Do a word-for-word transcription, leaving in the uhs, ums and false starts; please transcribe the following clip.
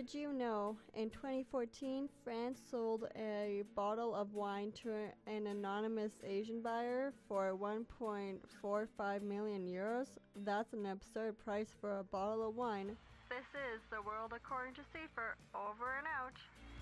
Did you know in twenty fourteen, France sold a bottle of wine to an anonymous Asian buyer for one point four five million euros? That's an absurd price for a bottle of wine. This is The World According to Seifer, over and out.